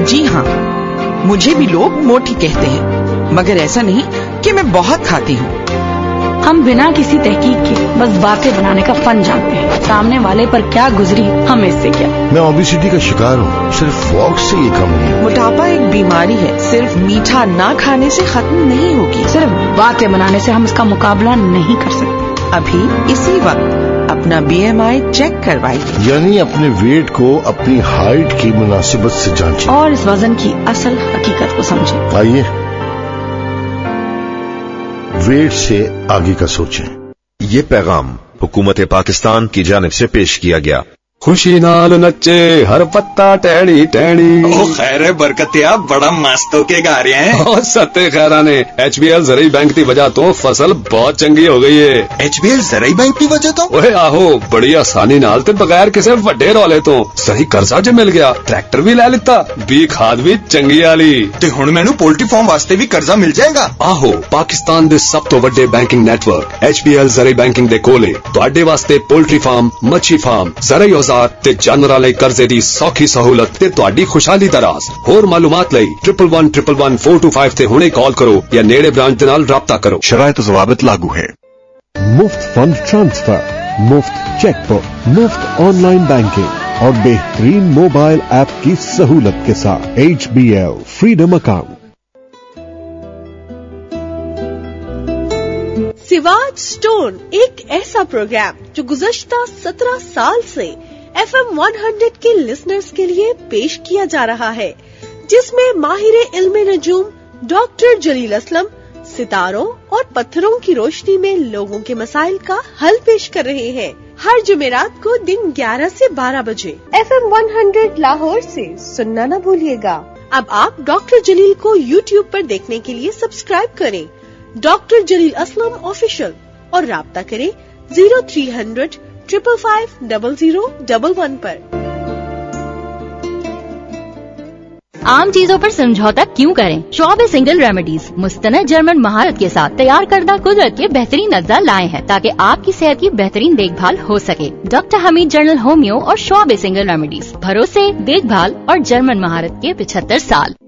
جی ہاں، مجھے بھی لوگ موٹی کہتے ہیں، مگر ایسا نہیں کہ میں بہت کھاتی ہوں۔ ہم بنا کسی تحقیق کے بس باتیں بنانے کا فن جانتے ہیں، سامنے والے پر کیا گزری ہمیں اس سے کیا۔ میں اوبیسٹی کا شکار ہوں، صرف واک سے یہ کم نہیں۔ موٹاپا ایک بیماری ہے، صرف میٹھا نہ کھانے سے ختم نہیں ہوگی، صرف باتیں بنانے سے ہم اس کا مقابلہ نہیں کر سکتے۔ ابھی اسی وقت اپنا BMI چیک کروائیے، یعنی اپنے ویٹ کو اپنی ہائٹ کی مناسبت سے جانچیں اور اس وزن کی اصل حقیقت کو سمجھیں۔ آئیے ویٹ سے آگے کا سوچیں۔ یہ پیغام حکومت پاکستان کی جانب سے پیش کیا گیا۔ خوشی نال نچے ہر پتا ٹہنی ٹہنی، او خیر برکتیا بڑا مست ہو کے گا رہے ہیں۔ اور ستے خیرہ نے HBL زرعی بینک کی وجہ تو فصل بہت چنگی ہو گئی ہے۔ HBL زرعی بینک کی وجہ تو اوے آہو بڑی آسانی نال تے بغیر کسے وڈے رولے تو صحیح قرضہ جو مل گیا، ٹریکٹر بھی لے لیتا، بی کھاد بھی چنگی والی تے ہن مینوں پولٹری فارم واسطے بھی قرضہ مل جائے گا۔ آہو پاکستان دے سب تو وڈے بینکنگ نیٹ ورک HBL زرعی بینکنگ دے کولے تواڈے واسطے پولٹری فارم، مچھی فارم، زرعی اوزار تے جانوراں لئی قرضے دی سوکھی سہولت تے تواڈی خوشحالی دا راز۔ ہور معلومات لئی 11111225 تے ਹੁਣੇ کال کرو یا نیڑے برانچ دے نال رابطہ کرو۔ شرائط و ضوابط لاگو ہے۔ مفت فنڈ ٹرانسفر، مفت چیک بک، مفت آن لائن بینکنگ اور بہترین موبائل ایپ کی سہولت کے ساتھ HBL فریڈم اکاؤنٹ۔ سواج سٹون ایک ایسا پروگرام جو گزشتہ 17 سال سے FM 100 کے لسنرز کے لیے پیش کیا جا رہا ہے، جس میں ماہر علم نجوم ڈاکٹر جلیل اسلم ستاروں اور پتھروں کی روشنی میں لوگوں کے مسائل کا حل پیش کر رہے ہیں۔ ہر جمعرات کو دن 11 سے 12 بجے FM 100 لاہور سے سننا نہ بھولیے گا۔ اب آپ ڈاکٹر جلیل کو YouTube پر دیکھنے کے لیے سبسکرائب کریں، ڈاکٹر جلیل اسلم آفیشل، اور رابطہ کریں 0300 555 0011 پر۔ عام چیزوں پر سمجھوتا کیوں کریں؟ شعب سنگل ریمیڈیز مستند جرمن مہارت کے ساتھ تیار کردہ قدرت کے بہترین اجزاء لائے ہیں تاکہ آپ کی صحت کی بہترین دیکھ بھال ہو سکے۔ ڈاکٹر حمید جنرل ہومیو اور شعب سنگل ریمیڈیز، بھروسے، دیکھ بھال اور جرمن مہارت کے 75 سال۔